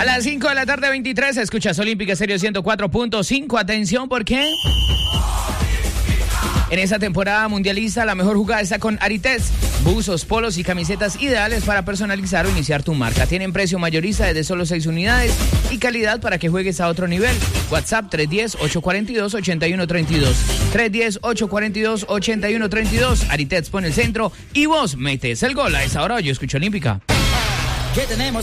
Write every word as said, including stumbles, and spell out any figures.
A las cinco de la tarde, veintitrés, escuchas Olímpica Estéreo ciento cuatro punto cinco. Atención, porque en esta temporada mundialista la mejor jugada está con Arites. Buzos, polos y camisetas ideales para personalizar o iniciar tu marca. Tienen precio mayorista desde solo seis unidades y calidad para que juegues a otro nivel. WhatsApp tres uno cero, ocho cuatro dos, ocho uno tres dos. tres uno cero, ocho cuatro dos, ocho uno tres dos. Arites pone el centro y vos metes el gol. A esa hora yo escucho Olímpica. ¿Qué tenemos?